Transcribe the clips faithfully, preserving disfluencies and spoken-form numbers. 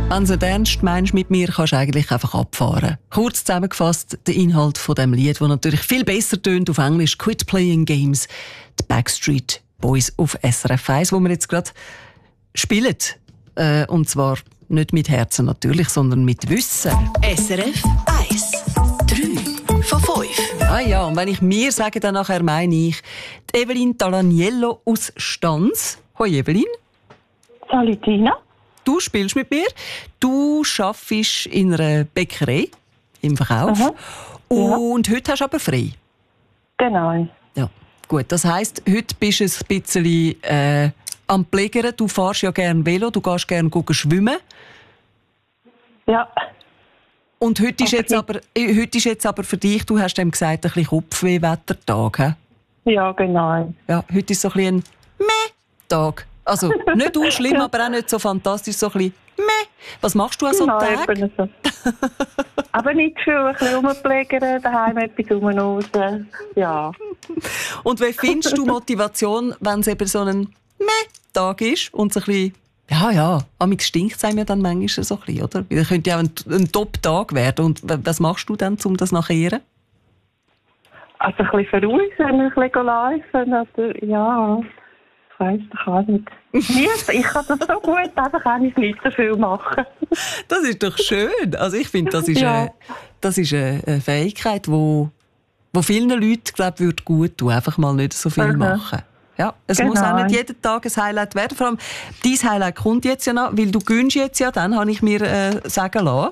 Wenn du es ernst meinst mit mir, kannst du eigentlich einfach abfahren. Kurz zusammengefasst, der Inhalt von dem Lied, das natürlich viel besser tönt auf Englisch, «Quit Playing Games», die Backstreet Boys auf S R F eins, wo wir jetzt gerade spielen. Äh, und zwar nicht mit Herzen natürlich, sondern mit Wissen. S R F eins. drei von fünf. Ah ja, und wenn ich «mir» sage, dann nachher meine ich die Evelyn Talaniello aus Stanz. Hoi Evelyn. Salut Tina. Du spielst mit mir. Du arbeitest in einer Bäckerei im Verkauf. Aha. Und heute hast du aber frei. Genau. Ja, gut. Das heisst, heute bist du ein bisschen äh, am Pflegern. Du fährst ja gerne Velo, du gehst gerne schwimmen. Ja. Und heute ist, Okay. jetzt aber, äh, heute ist jetzt aber für dich, du hast dem gesagt, ein bisschen Kopfweh-Wettertag. He? Ja, genau. Ja, heute ist so ein bisschen ein Meh-Tag. Also nicht so schlimm, aber auch nicht so fantastisch, so ein bisschen Meh. Was machst du an so einem Genau, Tag? eben so. Aber nicht viel, ein bisschen rumpflegern, daheim etwas rumhausen. Ja. Und wie findest du Motivation, wenn es eben so ein Meh-Tag ist und so ein bisschen, ja, ja, amix stinkt es einem ja dann manchmal so ein bisschen, oder? Das könnte ja auch ein, ein Top-Tag werden. Und was machst du dann, um das nachher? Also ein bisschen verruhen, ein bisschen laufen, oder, ja. Ich weiss doch auch nicht. Ich kann das so gut, einfach kann ich nicht so viel machen. Das ist doch schön. Also ich finde, das ist, Ja. äh, das ist eine, eine Fähigkeit, wo, wo vielen Leuten, glaube ich, gut tun, einfach mal nicht so viel Mhm. machen. Ja, es Genau. muss auch nicht jeden Tag ein Highlight werden. Vor allem, dein Highlight kommt jetzt ja noch, weil du gönnst jetzt ja, dann habe ich mir äh, sagen lassen.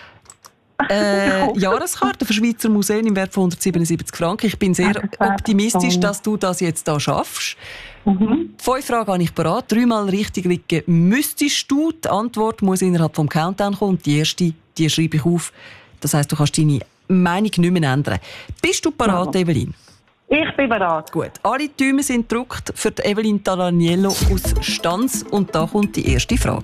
Äh, Jahreskarte für Schweizer Museen im Wert von hundertsiebenundsiebzig Franken. Ich bin sehr Ah, das wäre optimistisch, toll. dass du das jetzt hier schaffst. Mhm. Fünf Fragen habe ich parat. Dreimal richtig liegen müsstest du. Die Antwort muss innerhalb vom Countdown kommen. Und die erste, die schreibe ich auf. Das heisst, du kannst deine Meinung nicht mehr ändern. Bist du parat, Ja. Evelyn? Ich bin bereit. Gut. Alle Däume sind gedrückt für die Evelyn Talaniello aus Stanz. Und da kommt die erste Frage.